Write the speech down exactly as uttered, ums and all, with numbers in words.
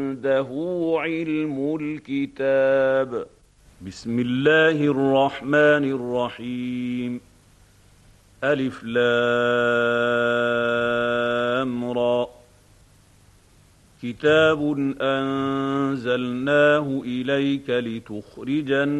عنده علم الكتاب. بسم الله الرحمن الرحيم. ألف لام را. كتاب أنزلناه إليك لتخرج